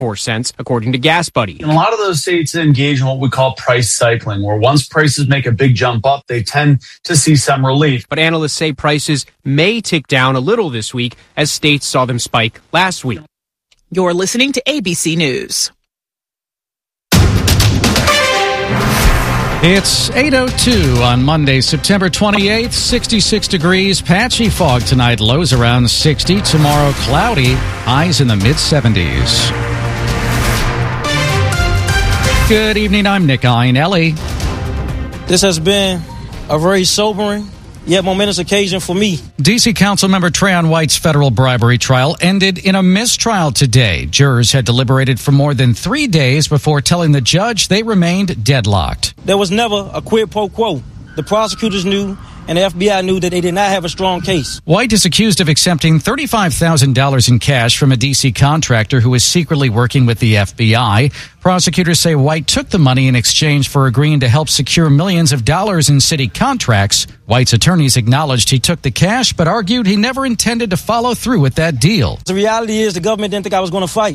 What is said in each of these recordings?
cents, according to Gas Buddy. And a lot of those states engage in what we call price cycling, where once prices make a big jump up, they tend to see some relief. But analysts say prices may tick down a little this week as states saw them spike last week. You're listening to ABC News. It's 8:02 on Monday, September 28th, 66 degrees, patchy fog tonight, lows around 60. Tomorrow, cloudy, highs in the mid-70s. Good evening, I'm Nick Iannelli. This has been a very sobering yet momentous occasion for me. D.C. Councilmember Trayon White's federal bribery trial ended in a mistrial today. Jurors had deliberated for more than 3 days before telling the judge they remained deadlocked. There was never a quid pro quo. The prosecutors knew and the FBI knew that they did not have a strong case. White is accused of accepting $35,000 in cash from a D.C. contractor who was secretly working with the FBI. Prosecutors say White took the money in exchange for agreeing to help secure millions of dollars in city contracts. White's attorneys acknowledged he took the cash, but argued he never intended to follow through with that deal. The reality is the government didn't think I was going to fight.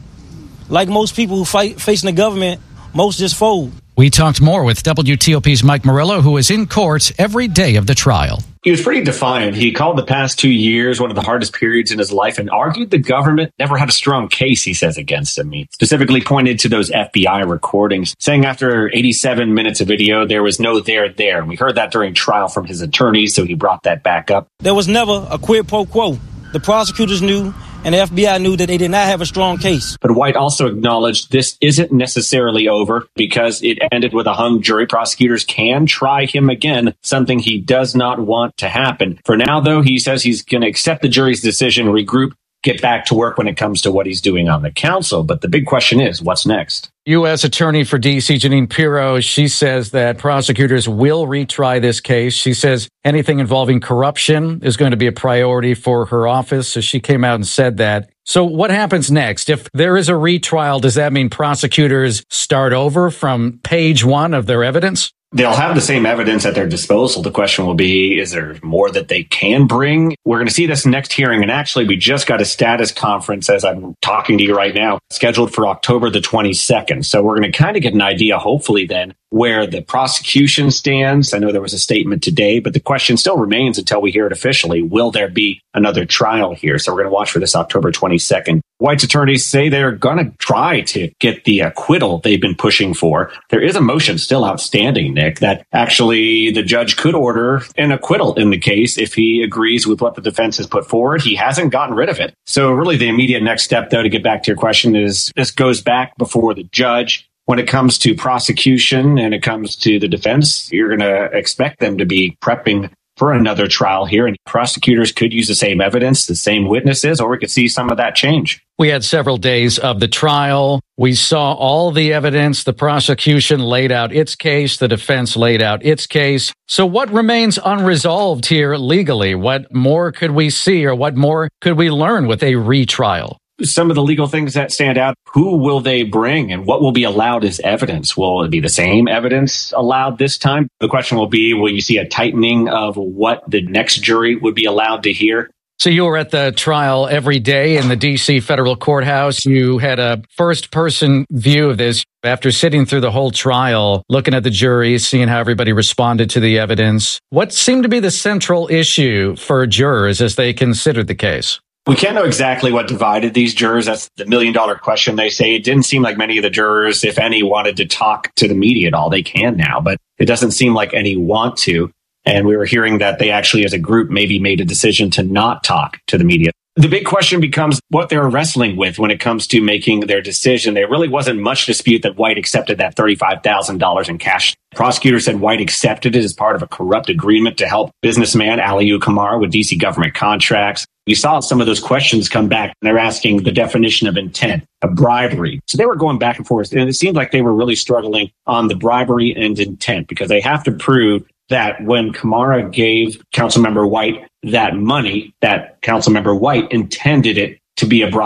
Like most people who fight facing the government, most just fold. We talked more with WTOP's Mike Murillo, who was in court every day of the trial. He was pretty defiant. He called the past 2 years one of the hardest periods in his life and argued the government never had a strong case, he says, against him. He specifically pointed to those FBI recordings, saying after 87 minutes of video, there was no there. And we heard that during trial from his attorneys, so he brought that back up. There was never a quid pro quo. The prosecutors knew and the FBI knew that they did not have a strong case. But White also acknowledged this isn't necessarily over because it ended with a hung jury. Prosecutors can try him again, something he does not want to happen. For now, though, he says he's going to accept the jury's decision, regroup, get back to work when it comes to what he's doing on the council. But the big question is, what's next? U.S. Attorney for D.C., Jeanine Pirro, she says that prosecutors will retry this case. She says anything involving corruption is going to be a priority for her office. So she came out and said that. So what happens next? If there is a retrial, does that mean prosecutors start over from page one of their evidence? They'll have the same evidence at their disposal. The question will be, is there more that they can bring? We're going to see this next hearing. And actually, we just got a status conference as I'm talking to you right now, scheduled for October the 22nd. So we're going to kind of get an idea, hopefully, then, where the prosecution stands. I know there was a statement today, but the question still remains until we hear it officially. Will there be another trial here? So we're going to watch for this October 22nd. White's attorneys say they're going to try to get the acquittal they've been pushing for. There is a motion still outstanding, Nick, that actually the judge could order an acquittal in the case if he agrees with what the defense has put forward. He hasn't gotten rid of it. So really the immediate next step, though, to get back to your question is this goes back before the judge. When it comes to prosecution and it comes to the defense, you're going to expect them to be prepping for another trial here. And prosecutors could use the same evidence, the same witnesses, or we could see some of that change. We had several days of the trial. We saw all the evidence. The prosecution laid out its case. The defense laid out its case. So what remains unresolved here legally? What more could we see or what more could we learn with a retrial? Some of the legal things that stand out, who will they bring and what will be allowed as evidence? Will it be the same evidence allowed this time? The question will be, will you see a tightening of what the next jury would be allowed to hear? So you were at the trial every day in the D.C. federal courthouse. You had a first-person view of this after sitting through the whole trial, looking at the jury, seeing how everybody responded to the evidence. What seemed to be the central issue for jurors as they considered the case? We can't know exactly what divided these jurors. That's the million-dollar question, they say. It didn't seem like many of the jurors, if any, wanted to talk to the media at all. They can now, but it doesn't seem like any want to. And we were hearing that they actually, as a group, maybe made a decision to not talk to the media. The big question becomes what they're wrestling with when it comes to making their decision. There really wasn't much dispute that White accepted that $35,000 in cash. Prosecutors said White accepted it as part of a corrupt agreement to help businessman Aliu Kamara with D.C. government contracts. You saw some of those questions come back, and they're asking the definition of intent, of bribery. So they were going back and forth, and it seemed like they were really struggling on the bribery and intent because they have to prove that when Kamara gave Councilmember White that money, that Councilmember White intended it to be a bribe.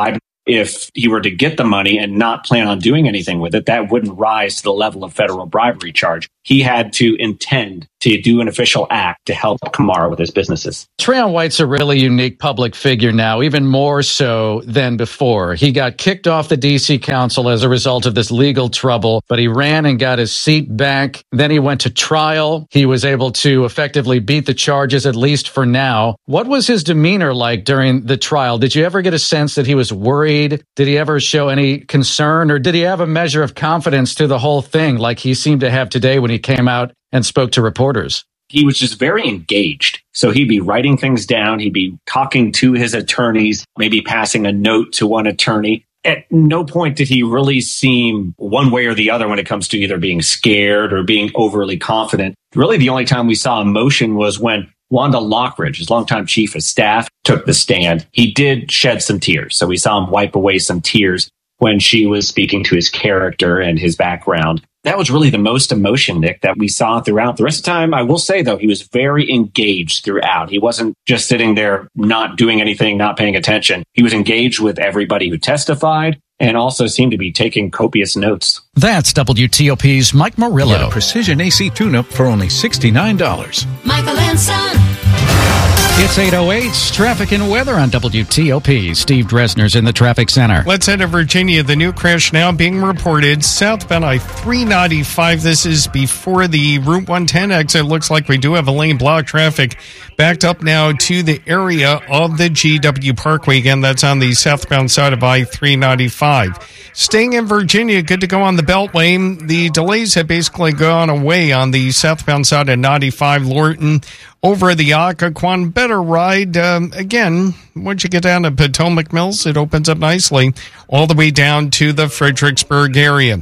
if he were to get the money and not plan on doing anything with it, that wouldn't rise to the level of federal bribery charge. He had to intend to do an official act to help Kamara with his businesses. Trayon White's a really unique public figure now, even more so than before. He got kicked off the D.C. Council as a result of this legal trouble, but he ran and got his seat back. Then he went to trial. He was able to effectively beat the charges, at least for now. What was his demeanor like during the trial? Did you ever get a sense that he was worried? Did he ever show any concern, or did he have a measure of confidence to the whole thing like he seemed to have today when he came out and spoke to reporters? He was just very engaged. So he'd be writing things down. He'd be talking to his attorneys, maybe passing a note to one attorney. At no point did he really seem one way or the other when it comes to either being scared or being overly confident. Really, the only time we saw emotion was when Wanda Lockridge, his longtime chief of staff, took the stand. He did shed some tears. So we saw him wipe away some tears when she was speaking to his character and his background. That was really the most emotion, Nick, that we saw throughout. The rest of the time, I will say, though, he was very engaged throughout. He wasn't just sitting there not doing anything, not paying attention. He was engaged with everybody who testified and also seemed to be taking copious notes. That's WTOP's Mike Murillo. Get a Precision AC tune-up for only $69. Michael and Son. It's 8:08. Traffic and weather on WTOP. Steve Dresner's in the traffic center. Let's head to Virginia. The new crash now being reported southbound I-395. This is before the Route 110 exit. Looks like we do have a lane block. Traffic backed up now to the area of the GW Parkway. Again, that's on the southbound side of I-395. Staying in Virginia, good to go on the Beltway. The delays have basically gone away on the southbound side of 95 Lorton over the Occoquan. Better ride. Again, once you get down to Potomac Mills, it opens up nicely all the way down to the Fredericksburg area.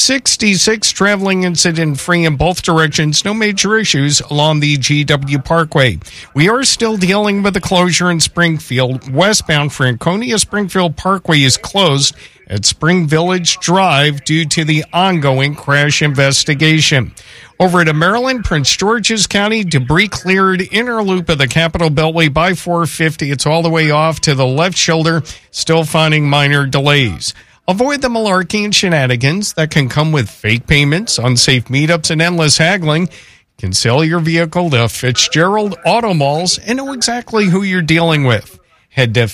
66 traveling incident free in both directions. No major issues along the GW Parkway. We are still dealing with the closure in Springfield. Westbound Franconia Springfield Parkway is closed at Spring Village Drive due to the ongoing crash investigation. Over to Maryland, Prince George's County, debris cleared inner loop of the Capitol Beltway by 450. It's all the way off to the left shoulder, still finding minor delays. Avoid the malarkey and shenanigans that can come with fake payments, unsafe meetups, and endless haggling. You can sell your vehicle to Fitzgerald Auto Malls and know exactly who you're dealing with. Head to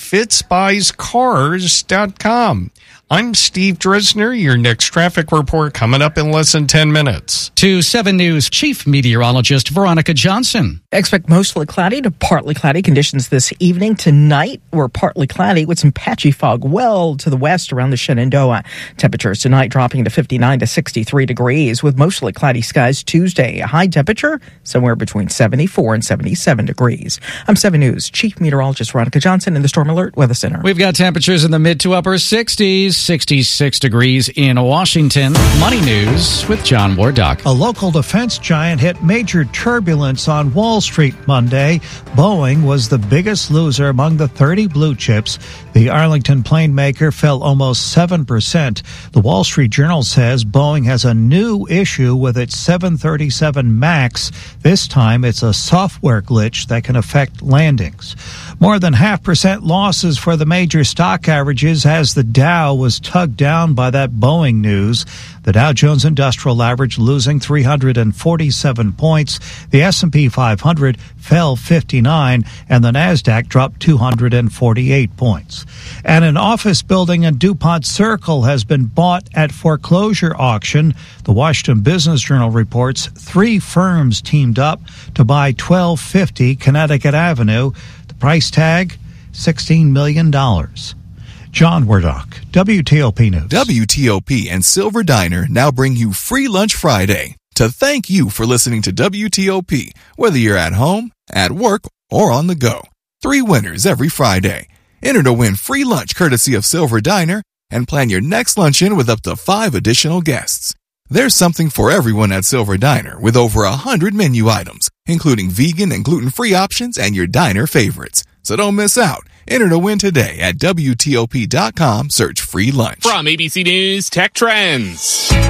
fitzbuyscars.com. I'm Steve Dresner. Your next traffic report coming up in less than 10 minutes. To 7 News Chief Meteorologist Veronica Johnson. Expect mostly cloudy to partly cloudy conditions this evening. Tonight, we're partly cloudy with some patchy fog well to the west around the Shenandoah. Temperatures tonight dropping to 59 to 63 degrees with mostly cloudy skies Tuesday. A high temperature somewhere between 74 and 77 degrees. I'm 7 News Chief Meteorologist Veronica Johnson in the Storm Alert Weather Center. We've got temperatures in the mid to upper 60s, 66 degrees in Washington. Money News with John Wardock. A local defense giant hit major turbulence on Wall Street Monday. Boeing was the biggest loser among the 30 blue chips. The Arlington plane maker fell almost 7%. The Wall Street Journal says Boeing has a new issue with its 737 MAX. This time it's a software glitch that can affect landings. More than 0.5% losses for the major stock averages as the Dow was tugged down by that Boeing news. The Dow Jones Industrial Average losing 347 points. The S&P 500 fell 59, and the Nasdaq dropped 248 points. And an office building in DuPont Circle has been bought at foreclosure auction. The Washington Business Journal reports 3 firms teamed up to buy 1250 Connecticut Avenue. The price tag, $16 million. John Wardock, WTOP News. WTOP and Silver Diner now bring you Free Lunch Friday to thank you for listening to WTOP, whether you're at home, at work, or on the go. 3 winners every Friday. Enter to win free lunch courtesy of Silver Diner and plan your next luncheon with up to 5 additional guests. There's something for everyone at Silver Diner with over 100 menu items, including vegan and gluten-free options and your diner favorites. So don't miss out. Enter to win today at WTOP.com. Search free lunch. From ABC News Tech Trends.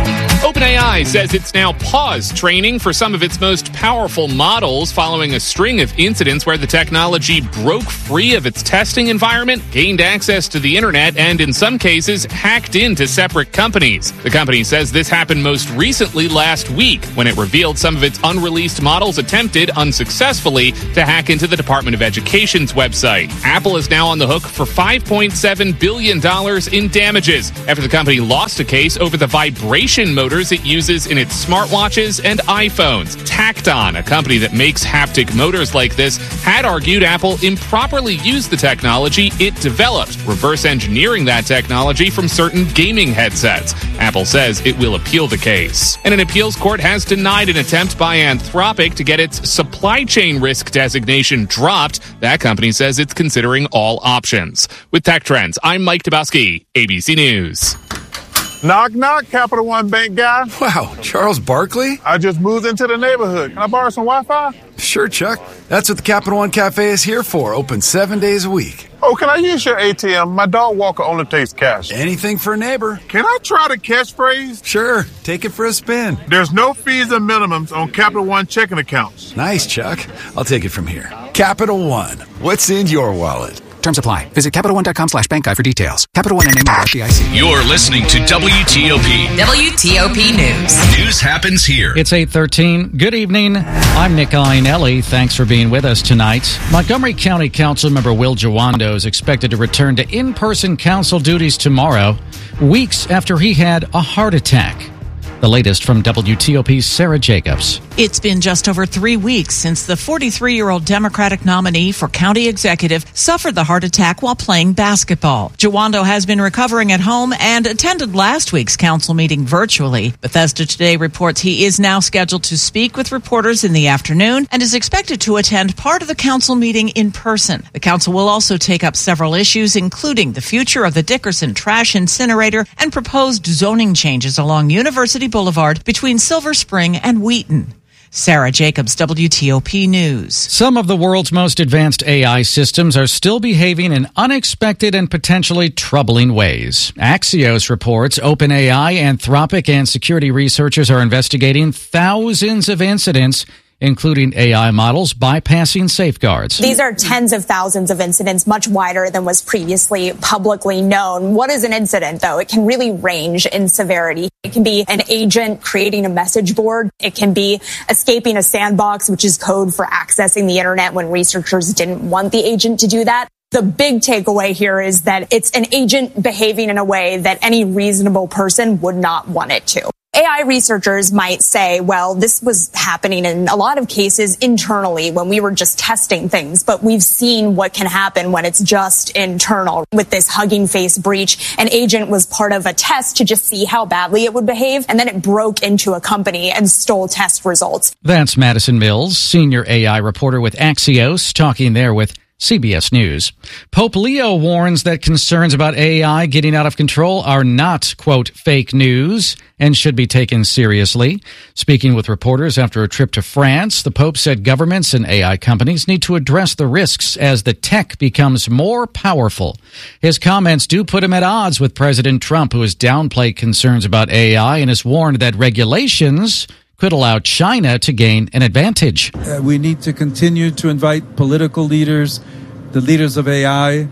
OpenAI says it's now paused training for some of its most powerful models following a string of incidents where the technology broke free of its testing environment, gained access to the internet, and in some cases hacked into separate companies. The company says this happened most recently last week when it revealed some of its unreleased models attempted unsuccessfully to hack into the Department of Education's website. Apple is now on the hook for $5.7 billion in damages after the company lost a case over the vibration motors it uses in its smartwatches and iPhones. Tacton, a company that makes haptic motors like this, had argued Apple improperly used the technology it developed, reverse engineering that technology from certain gaming headsets. Apple says it will appeal the case. And an appeals court has denied an attempt by Anthropic to get its supply chain risk designation dropped. That company says it's considering all options. With Tech Trends, I'm Mike Tabowski, ABC News. Knock, knock, Capital One Bank guy. Wow, Charles Barkley? I just moved into the neighborhood. Can I borrow some Wi-Fi? Sure, Chuck. That's what the Capital One Cafe is here for. Open 7 days a week. Oh, can I use your ATM? My dog walker only takes cash. Anything for a neighbor. Can I try the catchphrase? Sure. Take it for a spin. There's no fees and minimums on Capital One checking accounts. Nice, Chuck. I'll take it from here. Capital One. What's in your wallet? Terms apply. Visit CapitalOne.com/bank guide for details. Capital One and FDIC. You're listening to WTOP. WTOP News. News happens here. It's 8:13. Good evening. I'm Nick Iannelli. Thanks for being with us tonight. Montgomery County Councilmember Will Jawando is expected to return to in-person council duties tomorrow, weeks after he had a heart attack. The latest from WTOP's Sarah Jacobs. It's been just over 3 weeks since the 43-year-old Democratic nominee for county executive suffered the heart attack while playing basketball. Jawando has been recovering at home and attended last week's council meeting virtually. Bethesda Today reports he is now scheduled to speak with reporters in the afternoon and is expected to attend part of the council meeting in person. The council will also take up several issues, including the future of the Dickerson trash incinerator and proposed zoning changes along University Boulevard between Silver Spring and Wheaton. Sarah Jacobs, WTOP News. Some of the world's most advanced AI systems are still behaving in unexpected and potentially troubling ways. Axios reports OpenAI, Anthropic, and security researchers are investigating thousands of incidents, including AI models bypassing safeguards. These are tens of thousands of incidents, much wider than was previously publicly known. What is an incident, though? It can really range in severity. It can be an agent creating a message board. It can be escaping a sandbox, which is code for accessing the internet when researchers didn't want the agent to do that. The big takeaway here is that it's an agent behaving in a way that any reasonable person would not want it to. AI researchers might say, well, this was happening in a lot of cases internally when we were just testing things, but we've seen what can happen when it's just internal. With this Hugging Face breach, an agent was part of a test to just see how badly it would behave, and then it broke into a company and stole test results. That's Madison Mills, senior AI reporter with Axios, talking there with CBS News. Pope Leo warns that concerns about AI getting out of control are not, quote, fake news and should be taken seriously. Speaking with reporters after a trip to France, the Pope said governments and AI companies need to address the risks as the tech becomes more powerful. His comments do put him at odds with President Trump, who has downplayed concerns about AI and has warned that regulations could allow China to gain an advantage. We need to continue to invite political leaders, the leaders of AI,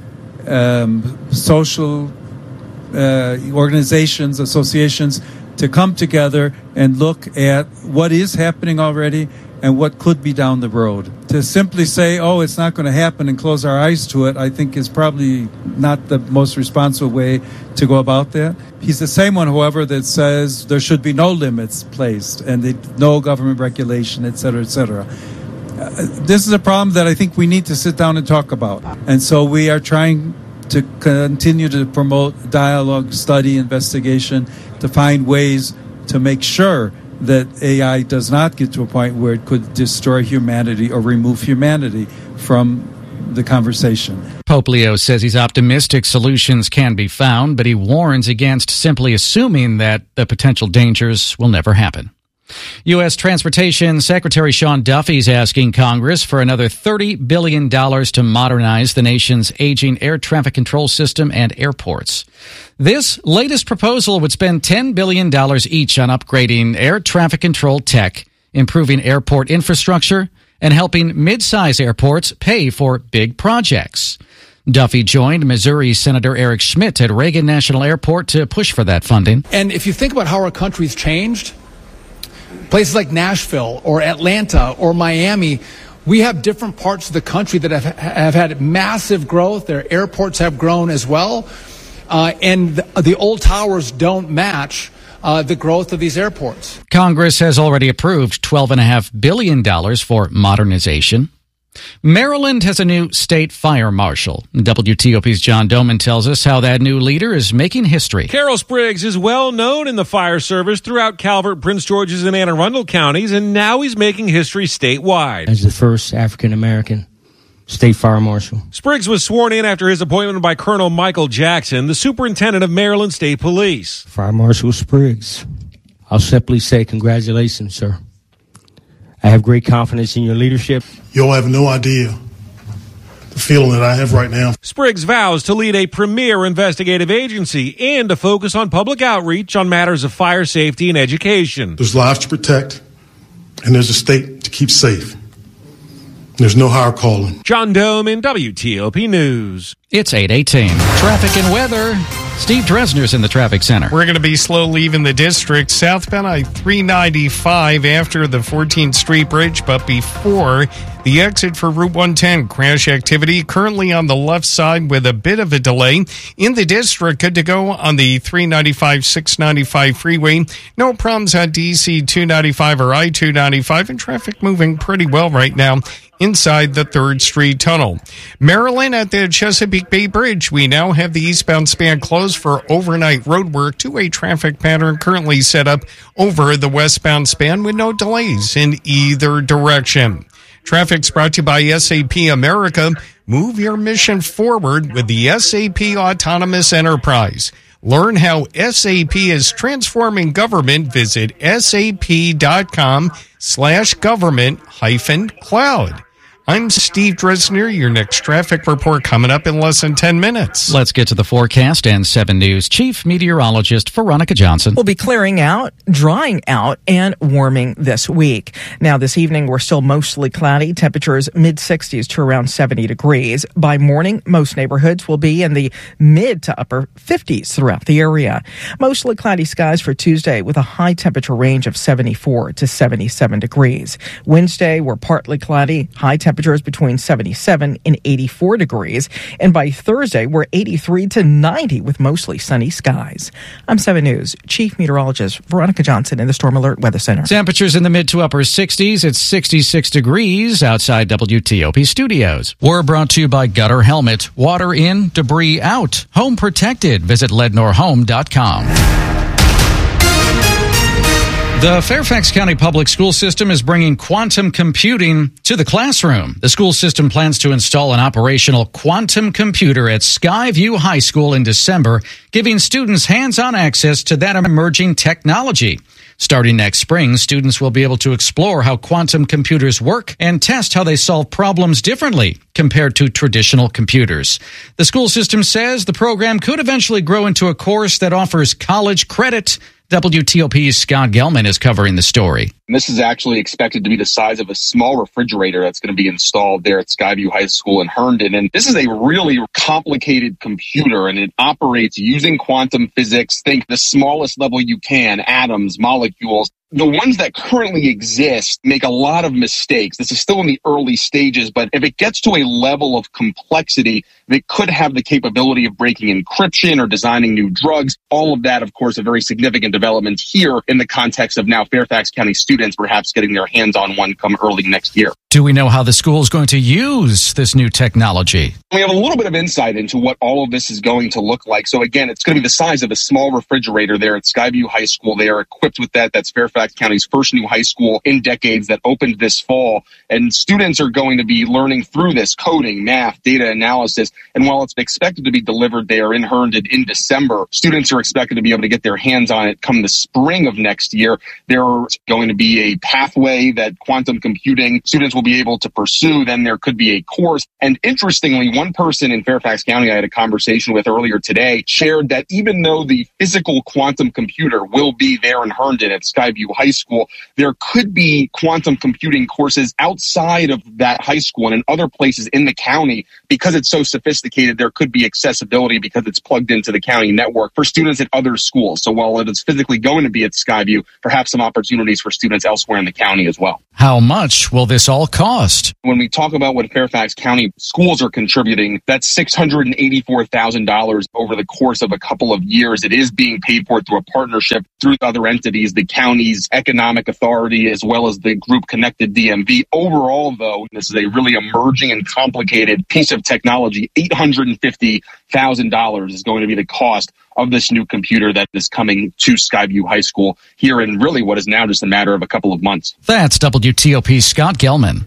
social organizations, associations, to come together and look at what is happening already and what could be down the road. To simply say, oh, it's not going to happen and close our eyes to it, I think is probably not the most responsible way to go about that. He's the same one, however, that says there should be no limits placed and no government regulation, et cetera, et cetera. This is a problem that I think we need to sit down and talk about. And so we are trying to continue to promote dialogue, study, investigation, to find ways to make sure that AI does not get to a point where it could destroy humanity or remove humanity from the conversation. Pope Leo says he's optimistic solutions can be found, but he warns against simply assuming that the potential dangers will never happen. U.S. Transportation Secretary Sean Duffy is asking Congress for another $30 billion to modernize the nation's aging air traffic control system and airports. This latest proposal would spend $10 billion each on upgrading air traffic control tech, improving airport infrastructure, and helping mid-size airports pay for big projects. Duffy joined Missouri Senator Eric Schmidt at Reagan National Airport to push for that funding. And if you think about how our country's changed, places like Nashville or Atlanta or Miami, we have different parts of the country that have had massive growth. Their airports have grown as well. And the old towers don't match the growth of these airports. Congress has already approved $12.5 billion for modernization. Maryland has a new state fire marshal. WTOP's John Doman tells us how that new leader is making history. Carol Spriggs is well known in the fire service throughout Calvert, Prince George's, and Anne Arundel counties, and now he's making history statewide. As the first African-American state fire marshal. Spriggs was sworn in after his appointment by Colonel Michael Jackson, the superintendent of Maryland State Police. Fire Marshal Spriggs, I'll simply say congratulations, sir. I have great confidence in your leadership. You'll have no idea the feeling that I have right now. Spriggs vows to lead a premier investigative agency and to focus on public outreach on matters of fire safety and education. There's lives to protect, and there's a state to keep safe. There's no higher calling. John Doman, WTOP News. It's 8:18. Traffic and weather. Steve Dresner's in the traffic center. We're going to be slow leaving the district southbound I-395 after the 14th Street Bridge, but before the exit for Route 110. Crash activity currently on the left side with a bit of a delay. In the district, good to go on the 395-695 freeway. No problems on DC 295 or I-295, and traffic moving pretty well right now inside the 3rd Street Tunnel. Maryland at the Chesapeake Bay Bridge. We now have the eastbound span closed for overnight road work. Two-way traffic pattern currently set up over the westbound span with no delays in either direction. Traffic's brought to you by SAP America. Move your mission forward with the SAP Autonomous Enterprise. Learn how SAP is transforming government. Visit sap.com/government-cloud. I'm Steve Dresner. Your next traffic report coming up in less than 10 minutes. Let's get to the forecast and 7 News Chief Meteorologist Veronica Johnson. We'll be clearing out, drying out, and warming this week. Now, this evening, we're still mostly cloudy. Temperatures mid-60s to around 70 degrees. By morning, most neighborhoods will be in the mid to upper 50s throughout the area. Mostly cloudy skies for Tuesday with a high temperature range of 74 to 77 degrees. Wednesday, we're partly cloudy, high temperatures between 77 and 84 degrees. And by Thursday, we're 83 to 90 with mostly sunny skies. I'm 7 News Chief Meteorologist Veronica Johnson in the Storm Alert Weather Center. Temperatures in the mid to upper 60s. It's 66 degrees outside WTOP studios. We're brought to you by Gutter Helmet. Water in, debris out. Home protected. Visit lednorhome.com. The Fairfax County Public School System is bringing quantum computing to the classroom. The school system plans to install an operational quantum computer at Skyview High School in December, giving students hands-on access to that emerging technology. Starting next spring, students will be able to explore how quantum computers work and test how they solve problems differently compared to traditional computers. The school system says the program could eventually grow into a course that offers college credit. WTOP's Scott Gelman is covering the story. This is actually expected to be the size of a small refrigerator that's going to be installed there at Skyview High School in Herndon. And this is a really complicated computer, and it operates using quantum physics. Think the smallest level you can, atoms, molecules. The ones that currently exist make a lot of mistakes. This is still in the early stages, but if it gets to a level of complexity, it could have the capability of breaking encryption or designing new drugs. All of that, of course, a very significant development here in the context of now Fairfax County students perhaps getting their hands on one come early next year. Do we know how the school is going to use this new technology? We have a little bit of insight into what all of this is going to look like. So again, it's going to be the size of a small refrigerator there at Skyview High School. They are equipped with that. That's Fairfax County's first new high school in decades that opened this fall. And students are going to be learning through this coding, math, data analysis. And while it's expected to be delivered there in Herndon in December, students are expected to be able to get their hands on it come the spring of next year. There's going to be a pathway that quantum computing students will be able to pursue. Then there could be a course. And interestingly, one person in Fairfax County I had a conversation with earlier today shared that even though the physical quantum computer will be there in Herndon at Skyview High School, there could be quantum computing courses outside of that high school and in other places in the county. Because it's so sophisticated, there could be accessibility because it's plugged into the county network for students at other schools. So while it is physically going to be at Skyview, perhaps some opportunities for students elsewhere in the county as well. How much will this all cost? When we talk about what Fairfax County schools are contributing, that's $684,000 over the course of a couple of years. It is being paid for through a partnership through other entities, the county's economic authority, as well as the group Connected DMV. Overall, though, this is a really emerging and complicated piece of technology. $850,000 is going to be the cost of this new computer that is coming to Skyview High School here in really what is now just a matter of a couple of months. That's WTOP's Scott Gelman.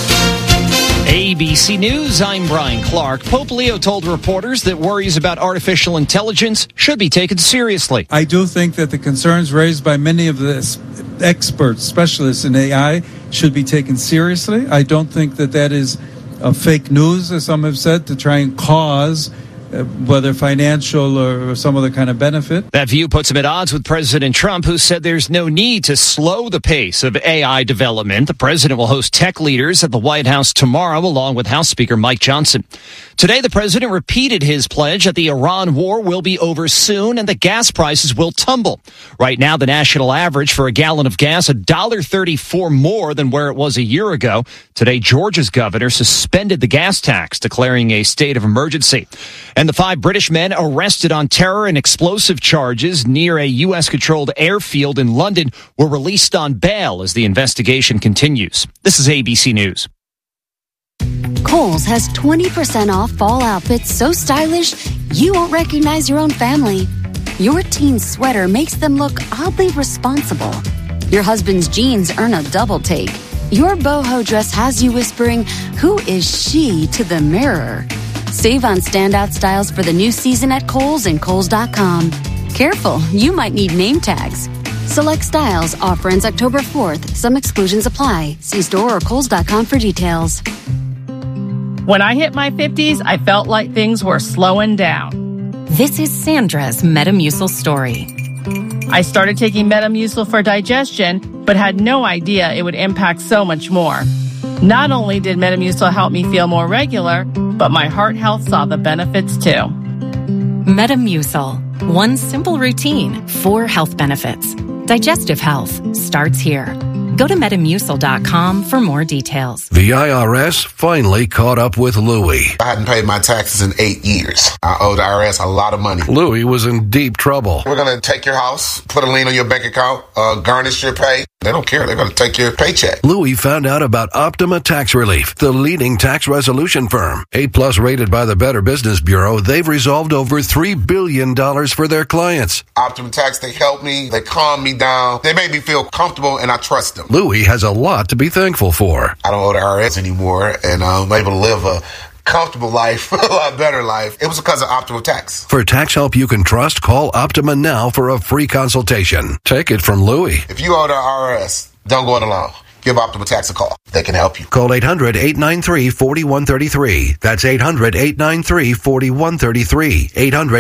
ABC News, I'm Brian Clark. Pope Leo told reporters that worries about artificial intelligence should be taken seriously. I do think that the concerns raised by many of the experts, specialists in AI, should be taken seriously. I don't think that that is fake news, as some have said, to try and cause whether financial or some other kind of benefit. That view puts him at odds with President Trump, who said there's no need to slow the pace of AI development. The president will host tech leaders at the White House tomorrow, along with House Speaker Mike Johnson. Today, the president repeated his pledge that the Iran war will be over soon and the gas prices will tumble. Right now, the national average for a gallon of gas, $1.34 more than where it was a year ago. Today, Georgia's governor suspended the gas tax, declaring a state of emergency. And the 5 British men arrested on terror and explosive charges near a U.S.-controlled airfield in London were released on bail as the investigation continues. This is ABC News. Kohl's has 20% off fall outfits so stylish you won't recognize your own family. Your teen's sweater makes them look oddly responsible. Your husband's jeans earn a double take. Your boho dress has you whispering, "Who is she?" to the mirror. Save on standout styles for the new season at Kohl's and Kohl's.com. Careful, you might need name tags. Select styles. Offer ends October 4th. Some exclusions apply. See store or Kohl's.com for details. When I hit my 50s, I felt like things were slowing down. This is Sandra's Metamucil story. I started taking Metamucil for digestion, but had no idea it would impact so much more. Not only did Metamucil help me feel more regular, but my heart health saw the benefits too. Metamucil. One simple routine, 4 health benefits. Digestive health starts here. Go to Metamucil.com for more details. The IRS finally caught up with Louie. I hadn't paid my taxes in 8 years. I owed the IRS a lot of money. Louie was in deep trouble. We're going to take your house, put a lien on your bank account, garnish your pay. They don't care. They're going to take your paycheck. Louie found out about Optima Tax Relief, the leading tax resolution firm. A+ rated by the Better Business Bureau, they've resolved over $3 billion for their clients. Optima Tax, they help me. They calm me down. They make me feel comfortable, and I trust them. Louie has a lot to be thankful for. I don't owe the IRS anymore, and I'm able to live a comfortable life, a lot better life. It was because of Optima Tax. For tax help you can trust, call Optima now for a free consultation. Take it from Louie. If you owe the IRS, don't go it alone. Give Optima Tax a call. They can help you. Call 800-893-4133. That's 800-893-4133.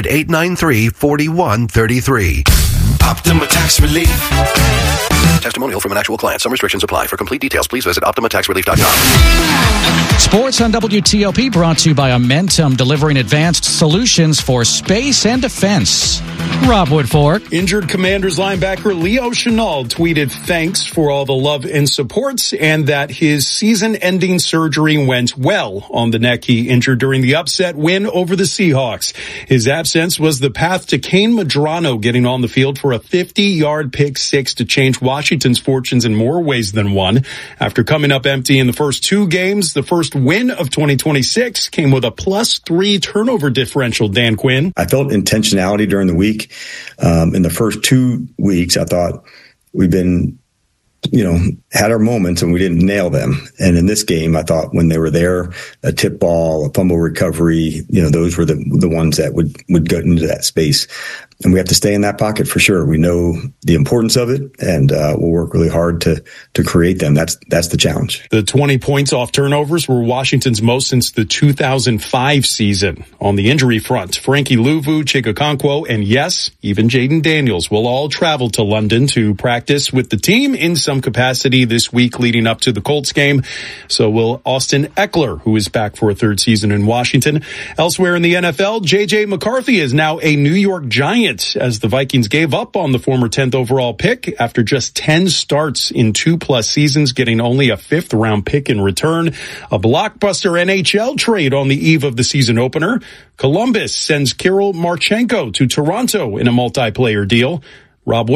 800-893-4133. Optima Tax Relief. Testimonial from an actual client. Some restrictions apply. For complete details, please visit OptimaTaxRelief.com. Sports on WTOP brought to you by Amentum, delivering advanced solutions for space and defense. Rob Woodfork. Injured Commanders linebacker Leo Chenal tweeted thanks for all the love and support and that his season-ending surgery went well on the neck he injured during the upset win over the Seahawks. His absence was the path to Kane Madrano getting on the field for a 50-yard pick six to change Washington Washington's fortunes in more ways than one. After coming up empty in the first 2 games, the first win of 2026 came with a +3 turnover differential, Dan Quinn. I felt intentionality during the week. In the first 2 weeks, I thought we've been, had our moments and we didn't nail them. And in this game, I thought when they were there, a tip ball, a fumble recovery, those were the ones that would go into that space. And we have to stay in that pocket for sure. We know the importance of it, and we'll work really hard to create them. That's the challenge. The 20 points off turnovers were Washington's most since the 2005 season. On the injury front, Frankie Luvu, Chika Okonkwo, and yes, even Jaden Daniels will all travel to London to practice with the team in some capacity this week leading up to the Colts game. So will Austin Eckler, who is back for a 3rd season in Washington. Elsewhere in the NFL, J.J. McCarthy is now a New York Giant, as the Vikings gave up on the former 10th overall pick after just 10 starts in 2+ seasons, getting only a 5th round pick in return. A blockbuster NHL trade on the eve of the season opener. Columbus sends Kirill Marchenko to Toronto in a multiplayer deal. Rob